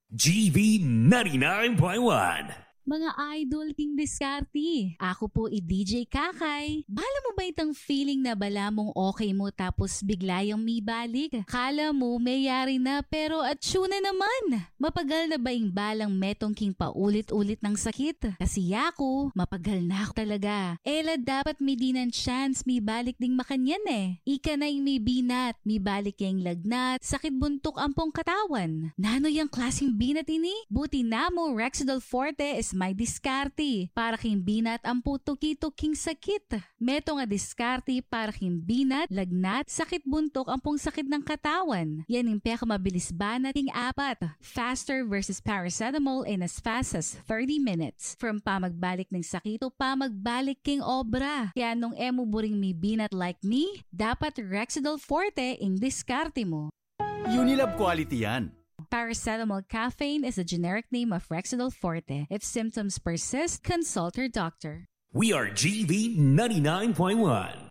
GV 99.1. Mga idol king diskarte, ako po i-DJ Kakay. Bala mo ba itang feeling na bala mong okay mo tapos bigla yung may balik? Kala mo may yari na pero atsuna naman. Mapagal na ba yung balang metong king paulit-ulit ng sakit? Kasi ako, mapagal na ako talaga. Ela dapat may dinan chance may balik ding makanyan eh. Ika na yung may binat, may balik yung lagnat, sakit buntok ampong katawan. Nano yung klaseng binat ini? Buti na mo Rexidol Forte is may diskarte para king binat ang puto-kito king sakit. Meto nga diskarte para king binat, lagnat, sakit buntok ang pong sakit ng katawan. Yan yung peka mabilis banat king apat. Faster versus paracetamol in as fast as 30 minutes. From pamagbalik ng sakit o pamagbalik king obra. Kaya nung emo buring may binat like me, dapat Rexidol Forte ing diskarte mo. Unilab quality yan. Paracetamol caffeine is a generic name of Rexidol Forte. If symptoms persist, consult your doctor. We are GV 99.1.